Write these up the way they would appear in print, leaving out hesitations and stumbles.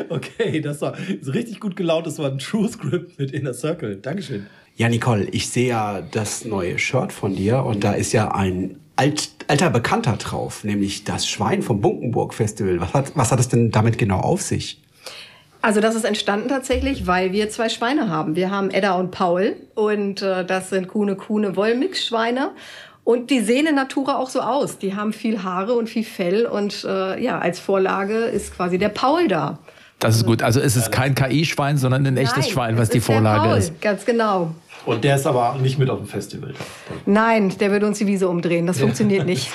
Okay, das war richtig gut gelaunt. Das war ein True Script mit Inner Circle. Dankeschön. Ja, Nicole, ich sehe ja das neue Shirt von dir und da ist ja ein alter Bekannter drauf, nämlich das Schwein vom Bunkenburg Festival. Was hat es denn damit genau auf sich? Also das ist entstanden tatsächlich, weil wir 2 Schweine haben. Wir haben Edda und Paul und das sind Kuhne Wollmix-Schweine. Und die sehen in Natura auch so aus. Die haben viel Haare und viel Fell und als Vorlage ist quasi der Paul da. Das ist gut. Also es ist kein KI-Schwein, sondern ein echtes Schwein, was die Vorlage ist. Ganz genau. Und der ist aber nicht mit auf dem Festival. Nein, der würde uns die Wiese umdrehen. Das funktioniert nicht.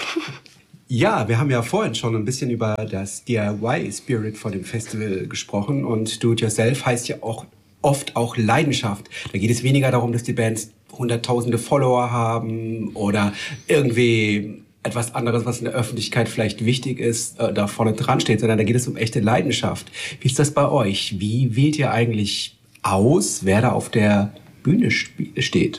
Ja, wir haben ja vorhin schon ein bisschen über das DIY-Spirit vor dem Festival gesprochen und Do-it-yourself heißt ja auch oft auch Leidenschaft. Da geht es weniger darum, dass die Bands hunderttausende Follower haben oder irgendwie etwas anderes, was in der Öffentlichkeit vielleicht wichtig ist, da vorne dran steht, sondern da geht es um echte Leidenschaft. Wie ist das bei euch? Wie wählt ihr eigentlich aus, wer da auf der Bühne steht?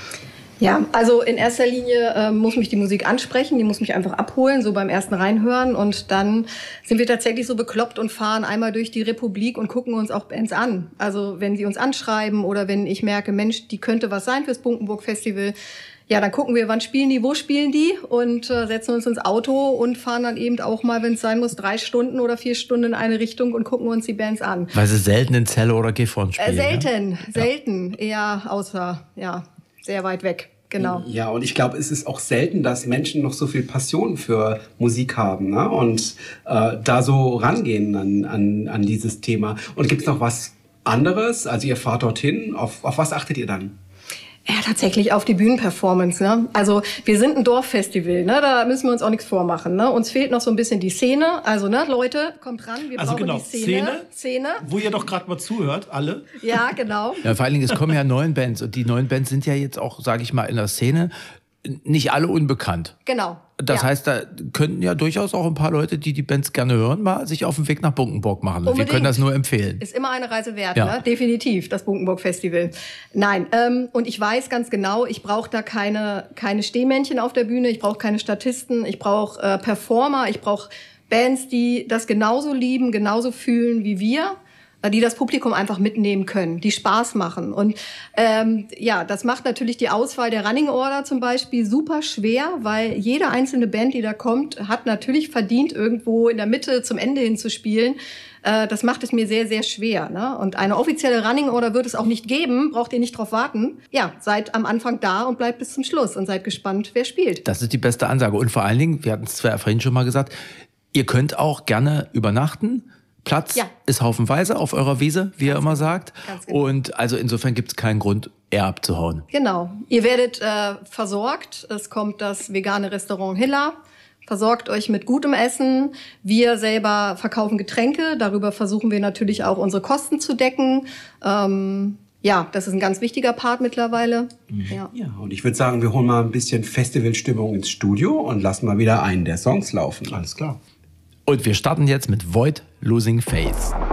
Ja, also in erster Linie muss mich die Musik ansprechen, die muss mich einfach abholen, so beim ersten Reinhören. Und dann sind wir tatsächlich so bekloppt und fahren einmal durch die Republik und gucken uns auch Bands an. Also wenn sie uns anschreiben oder wenn ich merke, Mensch, die könnte was sein fürs Bunkenburg Festival, ja, dann gucken wir, wann spielen die, wo spielen die und setzen uns ins Auto und fahren dann eben auch mal, wenn es sein muss, 3 Stunden oder 4 Stunden in eine Richtung und gucken uns die Bands an. Weil sie selten in Celle oder Gifhorn spielen. Selten. Eher außer, sehr weit weg. Genau. Ja, und ich glaube, es ist auch selten, dass Menschen noch so viel Passion für Musik haben, ne? Und da so rangehen an dieses Thema. Und gibt es noch was anderes? Also ihr fahrt dorthin, auf was achtet ihr dann? Ja, tatsächlich auf die Bühnenperformance, ne? Also wir sind ein Dorffestival, ne? Da müssen wir uns auch nichts vormachen, ne? Uns fehlt noch so ein bisschen die Szene. Also, ne, Leute, kommt ran, wir brauchen die Szene. Wo ihr doch gerade mal zuhört, alle. Ja, genau. Ja, vor allen Dingen, es kommen ja 9 Bands und die 9 Bands sind ja jetzt auch, sage ich mal, in der Szene nicht alle unbekannt. Genau. Das heißt, da könnten ja durchaus auch ein paar Leute, die die Bands gerne hören, mal sich auf den Weg nach Bunkenburg machen. Und wir können das nur empfehlen. Ist immer eine Reise wert, ne? Definitiv, das Bunkenburg Festival. Nein, und ich weiß ganz genau, ich brauche da keine Stehmännchen auf der Bühne, ich brauche keine Statisten, ich brauche Performer, ich brauche Bands, die das genauso lieben, genauso fühlen wie wir, die das Publikum einfach mitnehmen können, die Spaß machen. Und das macht natürlich die Auswahl der Running Order zum Beispiel super schwer, weil jede einzelne Band, die da kommt, hat natürlich verdient, irgendwo in der Mitte zum Ende hin zu spielen. Das macht es mir sehr, sehr schwer, ne? Und eine offizielle Running Order wird es auch nicht geben, braucht ihr nicht drauf warten. Ja, seid am Anfang da und bleibt bis zum Schluss und seid gespannt, wer spielt. Das ist die beste Ansage. Und vor allen Dingen, wir hatten es zwar vorhin schon mal gesagt, ihr könnt auch gerne übernachten. Platz ist haufenweise auf eurer Wiese, wie ihr immer sagt. Genau. Und also insofern gibt es keinen Grund, eher abzuhauen. Genau. Ihr werdet versorgt. Es kommt das vegane Restaurant Hilla. Versorgt euch mit gutem Essen. Wir selber verkaufen Getränke. Darüber versuchen wir natürlich auch unsere Kosten zu decken. Das ist ein ganz wichtiger Part mittlerweile. Ja, und ich würde sagen, wir holen mal ein bisschen Festivalstimmung ins Studio und lassen mal wieder einen der Songs laufen. Alles klar. Und wir starten jetzt mit Void Losing Faith.